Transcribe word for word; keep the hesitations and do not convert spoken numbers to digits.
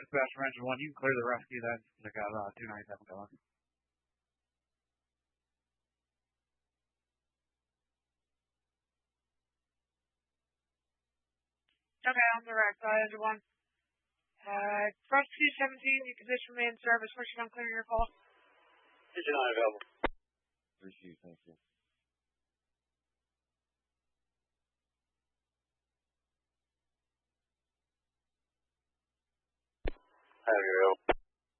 dispatch from engine one. You can clear the rescue then. I got uh, two ninety-seven going. Okay, on the right side, engine one. Uh, front two seventeen, you can just remain in service. What's your clearing your call? Engine nine available. Appreciate, thank you. Have you available.